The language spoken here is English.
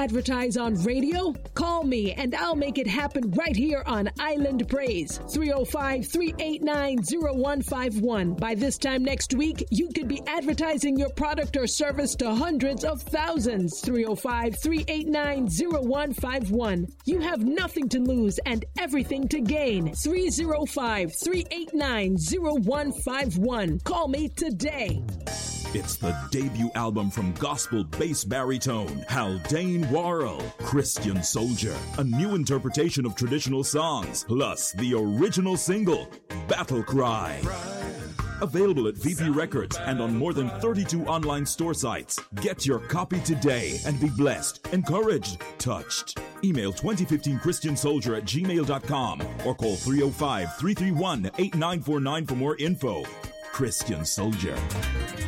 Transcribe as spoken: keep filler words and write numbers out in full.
advertise on radio? Call me and I'll make it happen right here on Island Praise. three oh five, three eight nine, oh one five one. By this time next week, you could be advertising your product or service to hundreds of thousands. three oh five, three eight nine, oh one five one. You have nothing to lose and everything to gain. three oh five, three eight nine, oh one five one. Call me today. It's the debut album from gospel bass baritone Haldane Worrell, Christian Soldier. A new interpretation of traditional songs, plus the original single, Battle Cry. Available at V P Records and on more than thirty-two online store sites. Get your copy today and be blessed, encouraged, touched. Email twenty fifteen Christian Soldier at gmail dot com or call three oh five, three three one, eight nine four nine for more info. Christian Soldier.